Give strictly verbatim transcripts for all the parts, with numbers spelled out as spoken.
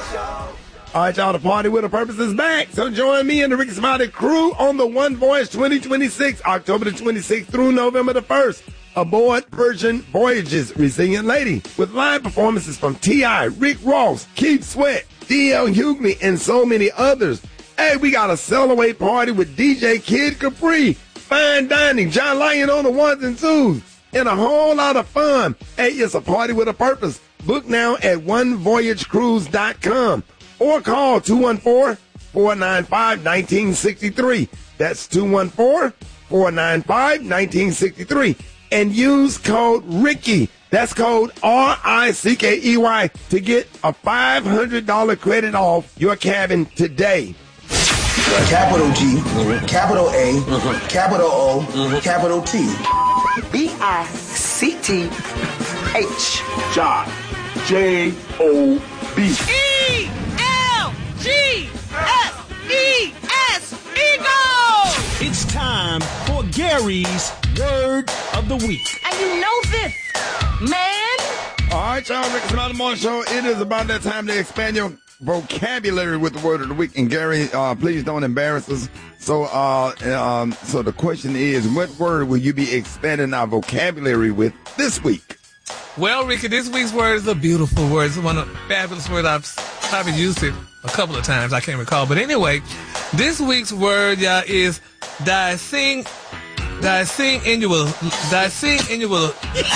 All right, y'all, the Party with a Purpose is back. So join me and the Ricky Smiley crew on the One Voyage twenty twenty-six, October the twenty-sixth through November the first. Aboard Virgin Voyages Resilient Lady with live performances from T I, Rick Ross, Keith Sweat, D L Hughley, and so many others. Hey, we got a sell-away party with D J Kid Capri, fine dining, John Lyon on the ones and twos, and a whole lot of fun. Hey, it's a party with a purpose. Book now at one voyage cruise dot com or call two one four, four nine five, one nine six three. That's two one four, four nine five, one nine six three. And use code Ricky. That's code R I C K E Y to get a five hundred dollars credit off your cabin today. Capital G, capital A, capital O, capital T. B I C T H. John. J O B. E L G S E S. Eagle! It's time for Gary's Word of the Week. And you know this, man. All right, y'all, Ricky Smiley Morning Show. It is about that time to expand your vocabulary with the Word of the Week. And Gary, uh, please don't embarrass us. So, uh, um, so the question is, what word will you be expanding our vocabulary with this week? Well, Ricky, this week's word is a beautiful word. It's one of the fabulous words. I've probably used it a couple of times. I can't recall. But anyway, this week's word, y'all, is dicing, dicing annual, dicing annual.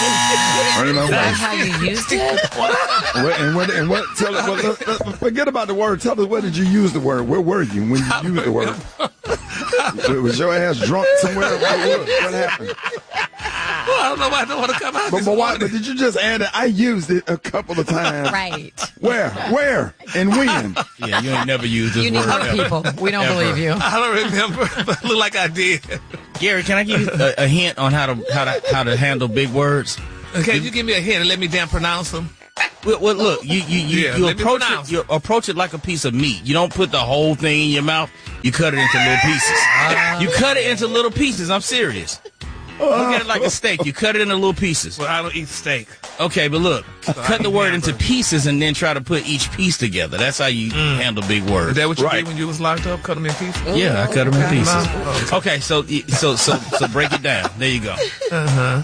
That's how you used it? What, and what, and what, tell us, well, let, let, forget about the word. Tell us, where did you use the word? Where were you when you used the word? Was your ass drunk somewhere? What, what, what happened? Well, I don't know why I don't want to come out. But, but, why, but did you just add it? I used it a couple of times. Right. Where? Where? And when? Yeah, you ain't never used this you word. You need more people. We don't Ever. believe you. I don't remember, but it looked like I did. Gary, can I give you a, a hint on how to how to how to handle big words? Okay, you give me a hint and let me damn pronounce them. Well, well look, you you you, Yeah, you let me approach pronounce. it you approach it like a piece of meat. You don't put the whole thing in your mouth. You cut it into little pieces. Uh, you cut it into little pieces. I'm serious. Look at it like a steak. You cut it into little pieces. Well, I don't eat steak. Okay, but look, So cut the word into pieces and then try to put each piece together. That's how you Mm. handle big words. Is that what you Right. did when you was locked up? Cut them in pieces? Yeah, I cut them in Okay. pieces. Oh, Okay, so so so so break it down. There you go. Uh-huh.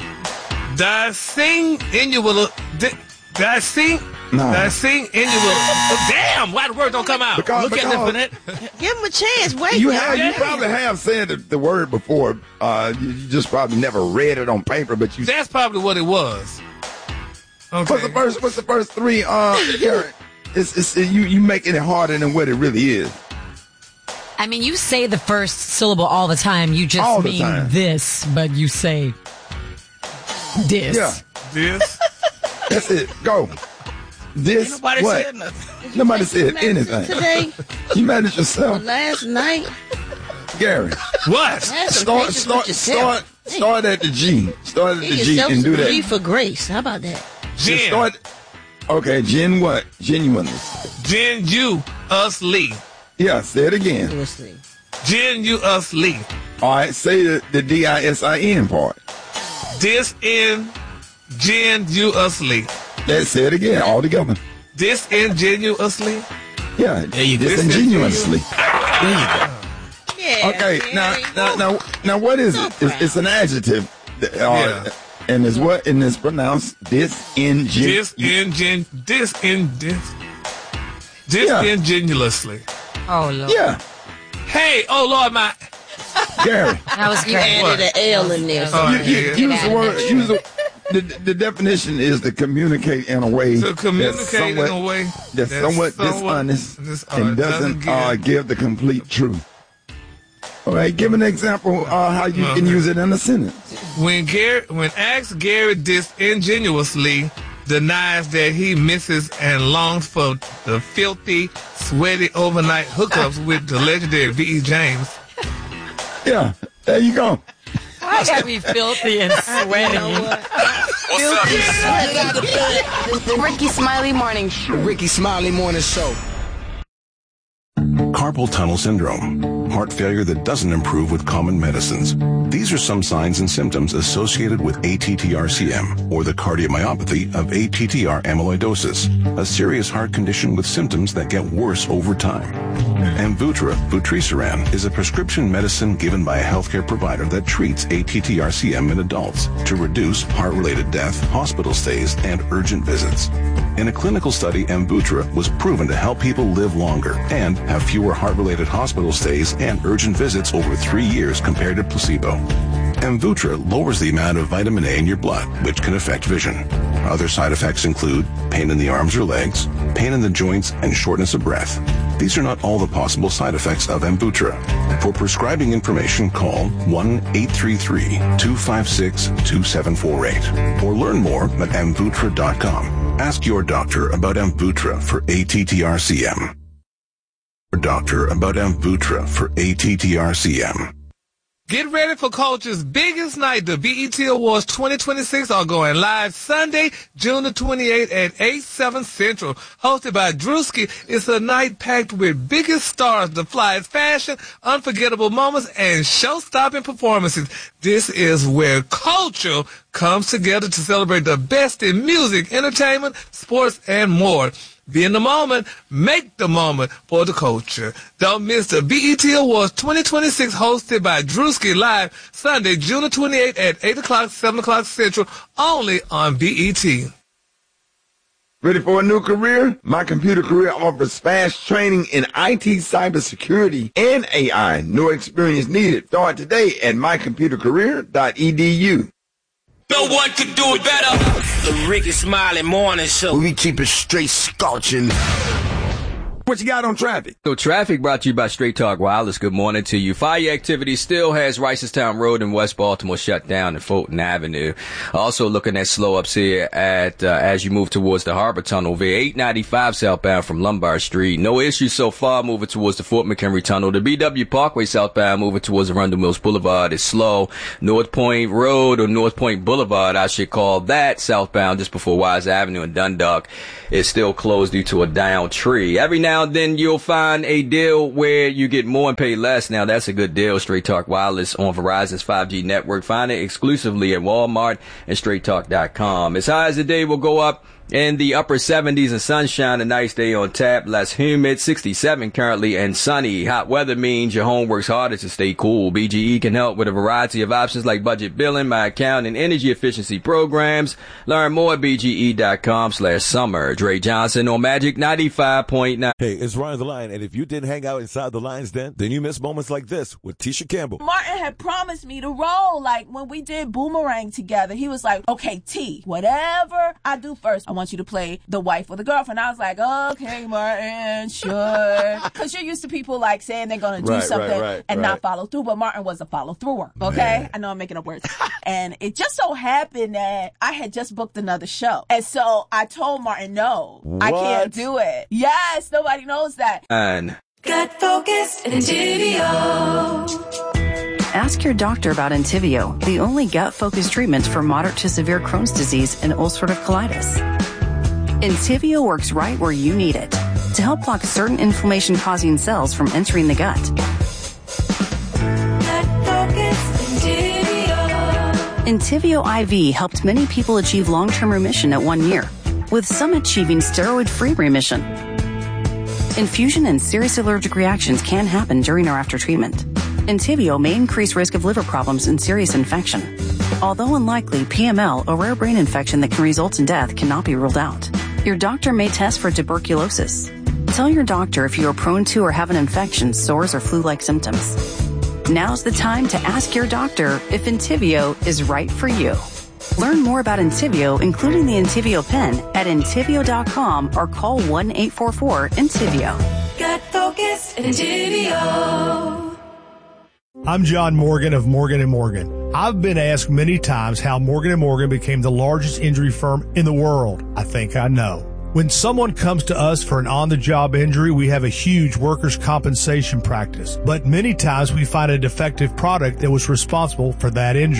Dicing annual. Dicing. No. Dicing annual. Damn, why the word don't come out? Because, Look because at it, Finette. Give him a chance. Wait. you y'all. have, you probably have said the, the word before. Uh, you, you just probably never read it on paper, but you. That's probably what it was. Okay. What's the first? What's the first three? Uh, Gary, it's, it's you. You making it harder than what it really is. I mean, you say the first syllable all the time. You just All the mean time. this, but you say this. Yeah, This? that's it. Go. This. Ain't nobody what? said nothing. Nobody said Mad anything. Today, You managed yourself, last night. Gary. What? Had some Start, pictures start, with yourself. start, start at the G. Start at the Get G yourself and do some that. G for grace. How about that? Just Jen. start. Okay, Jen. What? Genuineness. Jen, you, us, Lee. Yeah. Say it again. Seriously. Jen, you, us, Lee. All right. Say the, the D I S I N part. This in Jen, you, us, Lee. Let's say it again. All together. This ingenuously. Yeah. There you go. Disingenuously. There you go. Yeah. Okay. man. Now, now, now, now, what is So it? It's, it's an adjective. Uh, Yeah. And it's what? And it's pronounced disingen. This ingen. This in this. Yeah. Disingenuously. Oh, Lord. Yeah. Hey, oh Lord, my. Gary. That was You great. added an L in there. Oh, You, yeah. you, use the added word. that. Use the, the the definition is to communicate in a way To communicate that's somewhat, in a way that's somewhat dishonest dis- uh, and doesn't, give- uh, give the complete truth. All right, give an example uh, how you can Okay. use it in a sentence. when Gary, when asked, Gary disingenuously denies that he misses and longs for the filthy, sweaty overnight hookups with the legendary V E. James. Yeah, there you go. Why got me filthy and sweaty? Ricky Smiley Morning Show. Ricky Smiley Morning Show. Carpal tunnel syndrome. heart failure that doesn't improve with common medicines. These are some signs and symptoms associated with A T T R C M, or the cardiomyopathy of A T T R amyloidosis, a serious heart condition with symptoms that get worse over time. Amvuttra, vutrisiran, is a prescription medicine given by a healthcare provider that treats A T T R C M in adults to reduce heart-related death, hospital stays, and urgent visits. In a clinical study, Amvuttra was proven to help people live longer and have fewer heart-related hospital stays and urgent visits over three years compared to placebo. Amvuttra lowers the amount of vitamin A in your blood, which can affect vision. Other side effects include pain in the arms or legs, pain in the joints, and shortness of breath. These are not all the possible side effects of Amvuttra. For prescribing information, call one eight three three, two five six, two seven four eight or learn more at amvuttra dot com. Ask your doctor about Amvuttra for A T T R C M. Doctor about Amvuttra for A T T R C M. Get ready for Culture's biggest night. The B E T Awards twenty twenty-six are going live Sunday, June the twenty-eighth at eight, seven Central. Hosted by Drewski, it's a night packed with biggest stars, the flyest fashion, unforgettable moments, and show-stopping performances. This is where culture comes together to celebrate the best in music, entertainment, sports, and more. Be in the moment, make the moment for the culture. Don't miss the B E T Awards twenty twenty-six hosted by Drewski live Sunday, June the twenty-eighth at eight o'clock, seven o'clock Central, only on B E T. Ready for a new career? My Computer Career offers fast training in I T, cybersecurity, and A I. No experience needed. Start today at my computer career dot e d u. No one could do it better. The Ricky Smiley Morning Show. We keep it straight scorching. What you got on traffic? So traffic brought to you by Straight Talk Wireless. Good morning to you. Fire activity still has Ricestown Road in West Baltimore shut down and Fulton Avenue. Also looking at slow ups here at uh, as you move towards the Harbor Tunnel via eight ninety-five southbound from Lombard Street. No issues so far moving towards the Fort McHenry Tunnel. The B W Parkway southbound moving towards Arundel Mills Boulevard is slow. North Point Road or North Point Boulevard, I should call that, southbound just before Wise Avenue in Dundalk, is still closed due to a downed tree. Every now and then you'll find a deal where you get more and pay less. Now that's a good deal. Straight Talk Wireless on Verizon's five G network. Find it exclusively at Walmart and straight talk dot com. As high as the day will go up in the upper seventies and sunshine, a nice day on tap, less humid, sixty-seven currently and sunny. Hot weather means your home works harder to stay cool. B G E can help with a variety of options like budget billing, my account, and energy efficiency programs. Learn more at b g e dot com slash summer. Dre Johnson on Magic ninety-five point nine. Hey, it's Ryan the Lion, and if you didn't hang out inside the Lion's Den, then you miss moments like this with Tisha Campbell. Martin had promised me to roll, like when we did Boomerang together. He was like, okay, T, whatever I do first, I want you to play the wife or the girlfriend. I was like, okay, Martin, sure. Because you're used to people like saying they're going to do Right, something right, right, and right. not follow through, but Martin was a follow througher, okay? Man. I know I'm making up words. And it just so happened that I had just booked another show. And so I told Martin, no, I What? can't do it. Yes, nobody knows that. And Gut focused and Entivio. Ask your doctor about Entivio, the only gut-focused treatment for moderate to severe Crohn's disease and ulcerative colitis. Entivio works right where you need it to help block certain inflammation-causing cells from entering the gut. Entivio I V helped many people achieve long-term remission at one year, with some achieving steroid-free remission. Infusion and serious allergic reactions can happen during or after treatment. Entivio may increase risk of liver problems and serious infection. Although unlikely, P M L, a rare brain infection that can result in death, cannot be ruled out. Your doctor may test for tuberculosis. Tell your doctor if you are prone to or have an infection, sores, or flu-like symptoms. Now's the time to ask your doctor if Entivio is right for you. Learn more about Entivio, including the Entivio pen, at entivio dot com or call one eight four four Entivio. Gut focused Entivio. I'm John Morgan of Morgan and Morgan. I've been asked many times how Morgan and Morgan became the largest injury firm in the world. I think I know. When someone comes to us for an on-the-job injury, we have a huge workers' compensation practice. But many times we find a defective product that was responsible for that injury.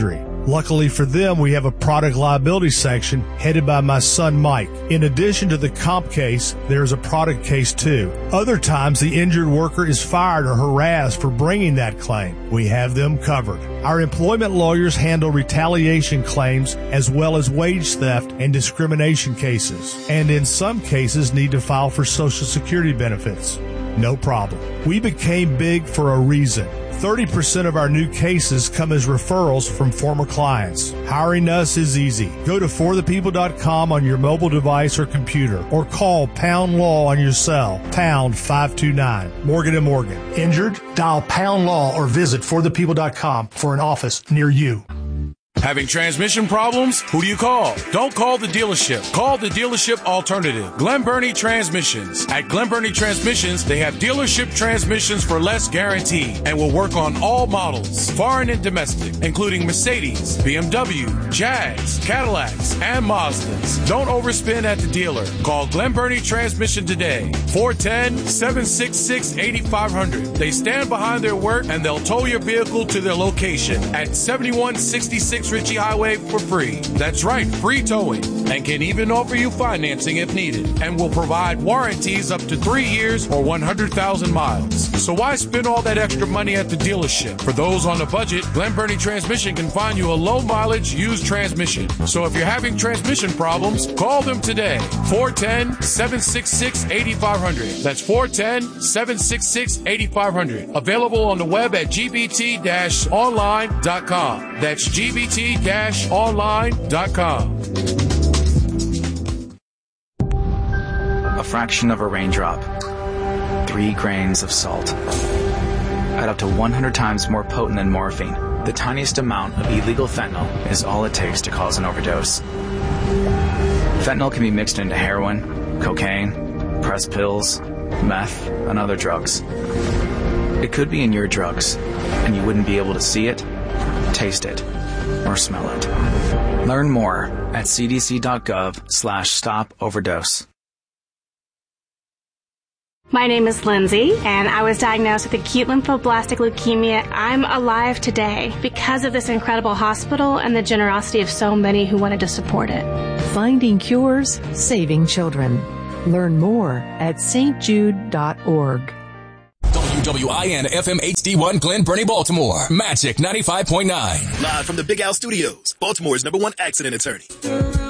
Luckily for them, we have a product liability section headed by my son Mike. In addition to the comp case, there's a product case too. Other times the injured worker is fired or harassed for bringing that claim. We have them covered. Our employment lawyers handle retaliation claims as well as wage theft and discrimination cases, and in some cases need to file for Social Security benefits. No problem. We became big for a reason. thirty percent of our new cases come as referrals from former clients. Hiring us is easy. Go to for the people dot com on your mobile device or computer, or call Pound Law on your cell, pound five two nine. Morgan and Morgan. Injured? Dial Pound Law or visit for the people dot com for an office near you. Having transmission problems? Who do you call? Don't call the dealership. Call the dealership alternative, Glen Burnie Transmissions. At Glen Burnie Transmissions, they have dealership transmissions for less guaranteed and will work on all models, foreign and domestic, including Mercedes, B M W, Jags, Cadillacs, and Mazdas. Don't overspend at the dealer. Call Glen Burnie Transmission today, four one zero, seven six six, eight five zero zero. They stand behind their work and they'll tow your vehicle to their location at seventy-one sixty-six Ritchie Highway for free. That's right, free towing, and can even offer you financing if needed, and will provide warranties up to three years or one hundred thousand miles. So why spend all that extra money at the dealership? For those on a budget, Glen Burnie Transmission can find you a low mileage used transmission. So if you're having transmission problems, call them today. four one zero, seven six six, eight five zero zero. That's four one zero, seven six six, eight five zero zero. Available on the web at g b t dash online dot com. That's g b t dash online dot com. A fraction of a raindrop. Three grains of salt. At up to one hundred times more potent than morphine, the tiniest amount of illegal fentanyl is all it takes to cause an overdose. Fentanyl can be mixed into heroin, cocaine, pressed pills, meth, and other drugs. It could be in your drugs, and you wouldn't be able to see it, taste it, or smell it. Learn more at c d c dot gov slash stop overdose. My name is Lindsay, and I was diagnosed with acute lymphoblastic leukemia. I'm alive today because of this incredible hospital and the generosity of so many who wanted to support it. Finding cures, saving children. Learn more at s t jude dot org. W W I N F M H D one Glen Burnie, Baltimore. Magic ninety-five point nine. Live from the Big Al Studios, Baltimore's number one accident attorney.